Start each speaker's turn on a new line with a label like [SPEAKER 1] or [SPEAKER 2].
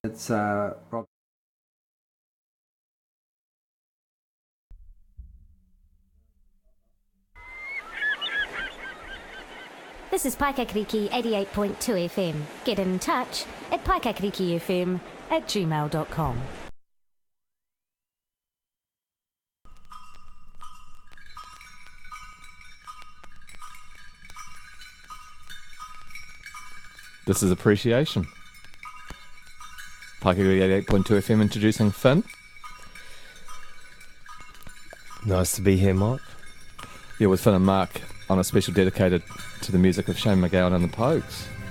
[SPEAKER 1] It's Rob.
[SPEAKER 2] This is Paikakriki 88.2 FM. Get in touch at paikakrikifm@gmail.com.
[SPEAKER 3] This is Appreciation. Paikakriki 88.2 FM introducing Finn.
[SPEAKER 4] Nice to be here, Mark.
[SPEAKER 3] Yeah, with Finn and Mark on a special dedicated to the music of Shane MacGowan and the Pogues.